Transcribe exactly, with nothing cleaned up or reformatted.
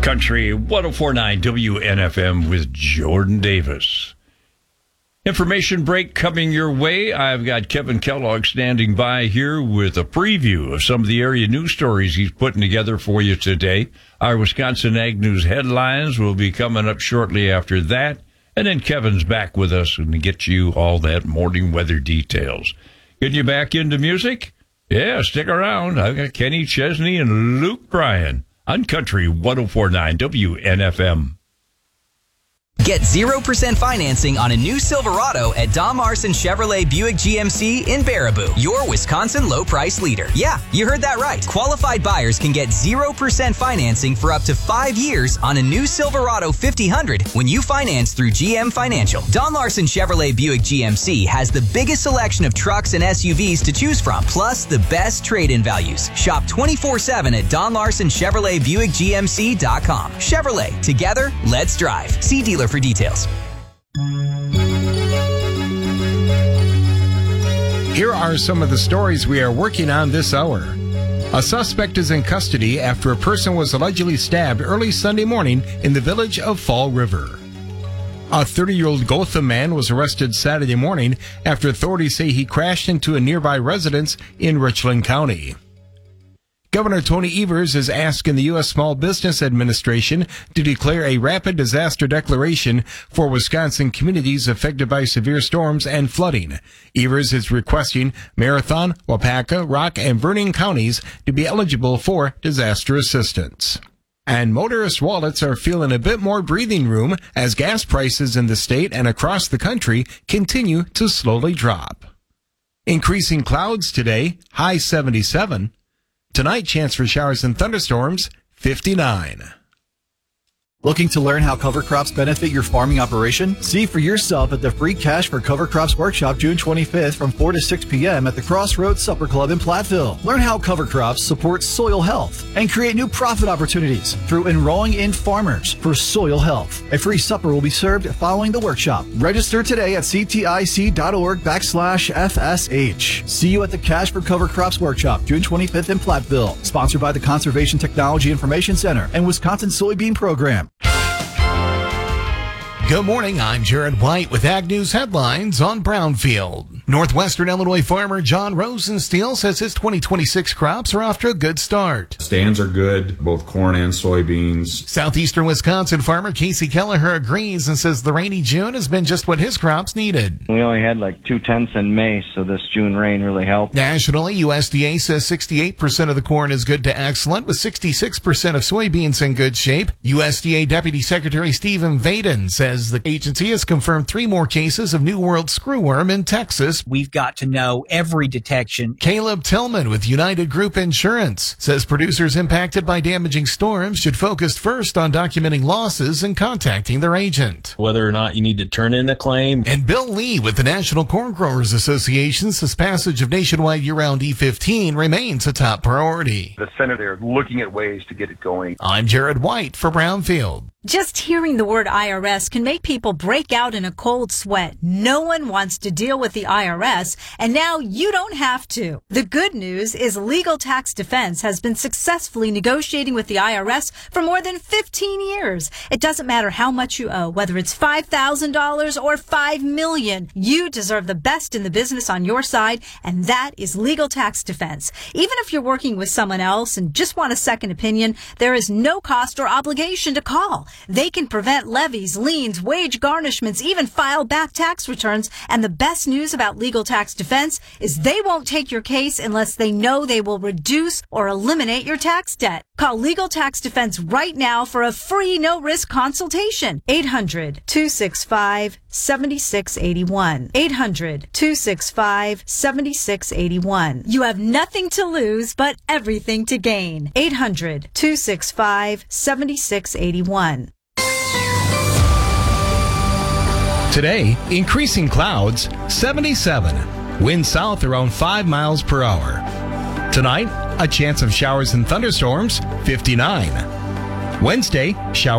Country one oh four point nine W N F M with Jordan Davis. Information break coming your way. I've got Kevin Kellogg standing by here with a preview of some of the area news stories he's putting together for you today. Our Wisconsin Ag News headlines will be coming up shortly after that. And then Kevin's back with us and to get you all that morning weather details. Getting you back into music? Yeah, stick around. I've got Kenny Chesney and Luke Bryan on Country one oh four point nine W N F M. Get zero percent financing on a new Silverado at Don Larson Chevrolet Buick G M C in Baraboo, your Wisconsin low price leader. Yeah, you heard that right. Qualified buyers can get zero percent financing for up to five years on a new Silverado fifty hundred when you finance through G M Financial. Don Larson Chevrolet Buick G M C has the biggest selection of trucks and S U Vs to choose from, plus the best trade-in values. Shop twenty-four seven at Don Larson Chevrolet Buick G M C dot com. Chevrolet, together, let's drive. See dealer for details. Here are some of the stories we are working on this hour. A suspect is in custody after a person was allegedly stabbed early Sunday morning in the village of Fall River. A thirty-year-old Gotham man was arrested Saturday morning after authorities say he crashed into a nearby residence in Richland County. Governor Tony Evers is asking the U S Small Business Administration to declare a rapid disaster declaration for Wisconsin communities affected by severe storms and flooding. Evers is requesting Marathon, Wapaka, Rock, and Vernon counties to be eligible for disaster assistance. And motorist wallets are feeling a bit more breathing room as gas prices in the state and across the country continue to slowly drop. Increasing clouds today, high seventy-seven. Tonight, chance for showers and thunderstorms, fifty-nine. Looking to learn how cover crops benefit your farming operation? See for yourself at the Free Cash for Cover Crops Workshop June twenty-fifth from four to six p.m. at the Crossroads Supper Club in Platteville. Learn how cover crops support soil health and create new profit opportunities through enrolling in Farmers for Soil Health. A free supper will be served following the workshop. Register today at ctic.org backslash FSH. See you at the Cash for Cover Crops Workshop June twenty-fifth in Platteville. Sponsored by the Conservation Technology Information Center and Wisconsin Soybean Program. Good morning, I'm Jared White with Ag News headlines on Brownfield. Northwestern Illinois farmer John Rosensteel says his twenty twenty-six crops are off to a good start. Stands are good, both corn and soybeans. Southeastern Wisconsin farmer Casey Kelleher agrees and says the rainy June has been just what his crops needed. We only had like two tenths in May, so this June rain really helped. Nationally, U S D A says sixty-eight percent of the corn is good to excellent, with sixty-six percent of soybeans in good shape. U S D A Deputy Secretary Stephen Vaden says the agency has confirmed three more cases of New World screwworm in Texas. We've got to know every detection. Caleb Tillman with United Group Insurance says producers impacted by damaging storms should focus first on documenting losses and contacting their agent. Whether or not you need to turn in a claim. And Bill Lee with the National Corn Growers Association says passage of nationwide year-round E fifteen remains a top priority. The Senate are looking at ways to get it going. I'm Jared White for Brownfield. Just hearing the word I R S can make people break out in a cold sweat. No one wants to deal with the I R S, and now you don't have to. The good news is Legal Tax Defense has been successfully negotiating with the I R S for more than fifteen years. It doesn't matter how much you owe, whether it's five thousand dollars or five million dollars. You deserve the best in the business on your side, and that is Legal Tax Defense. Even if you're working with someone else and just want a second opinion, there is no cost or obligation to call. They can prevent levies, liens, wage garnishments, even file back tax returns. And the best news about Legal Tax Defense is they won't take your case unless they know they will reduce or eliminate your tax debt. Call Legal Tax Defense right now for a free no-risk consultation. eight hundred, two six five, seven six eight one. eight hundred, two six five, seven six eight one. You have nothing to lose but everything to gain. eight hundred, two six five, seven six eight one. Today, increasing clouds, seventy-seven. Wind south around five miles per hour. Tonight, a chance of showers and thunderstorms, fifty-nine. Wednesday, showers.